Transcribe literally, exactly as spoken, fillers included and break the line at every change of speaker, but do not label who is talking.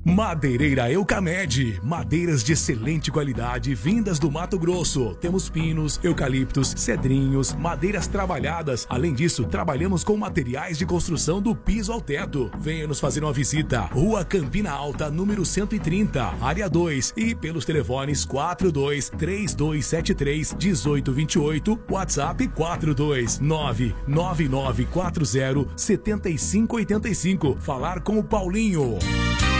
Madeireira Eucamed, madeiras de excelente qualidade vindas do Mato Grosso. Temos pinos, eucaliptos, cedrinhos, madeiras trabalhadas. Além disso, trabalhamos com materiais de construção do piso ao teto. Venha nos fazer uma visita. Rua Campina Alta, número cento e trinta, área dois, e pelos telefones quatro dois três dois sete três um oito dois oito, WhatsApp quatro dois nove nove nove quatro zero sete cinco oito cinco. Falar com o Paulinho.